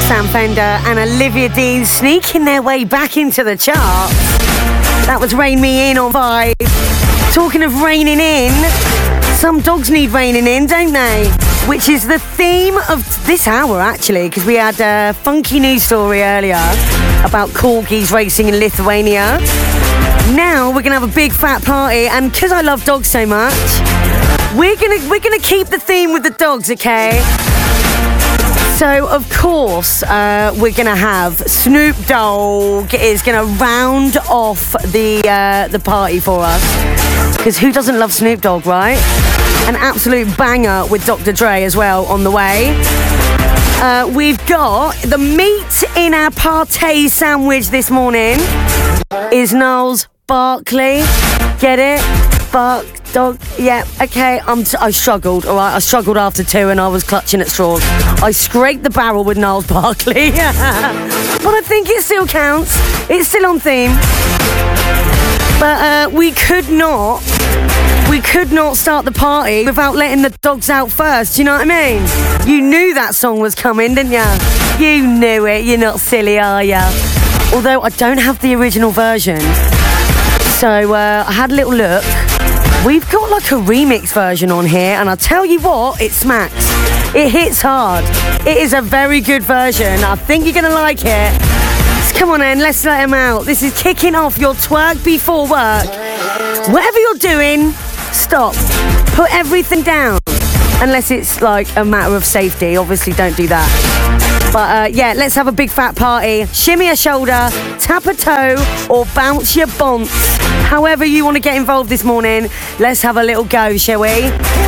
Sam Fender and Olivia Dean sneaking their way back into the charts. That was Rain Me In on Vibe. Talking of raining in, some dogs need raining in, don't they? Which is the theme of this hour, actually, because we had a funky news story earlier about corgis racing in Lithuania. Now we're gonna have a big fat party, and because I love dogs so much, we're gonna keep the theme with the dogs, okay? So of course we're gonna have Snoop Dogg is gonna round off the party for us, because who doesn't love Snoop Dogg, right? An absolute banger with Dr. Dre as well on the way. We've got the meat in our partay sandwich this morning is Gnarls Barkley. Get it? Bark, dog, yeah, okay. I struggled, all right? I struggled after 2 and I was clutching at straws. I scraped the barrel with Gnarls Barkley. But I think it still counts. It's still on theme. But we could not start the party without letting the dogs out first, do you know what I mean? You knew that song was coming, didn't you? You knew it, you're not silly, are you? Although I don't have the original version. So I had a little look. We've got like a remix version on here, and I'll tell you what, it smacks. It hits hard. It is a very good version. I think you're going to like it. So come on then, let's let them out. This is kicking off your twerk before work. Whatever you're doing, stop. Put everything down. Unless it's like a matter of safety. Obviously, don't do that. But yeah, let's have a big fat party. Shimmy a shoulder, tap a toe, or bounce your bonce. However you want to get involved this morning, let's have a little go, shall we?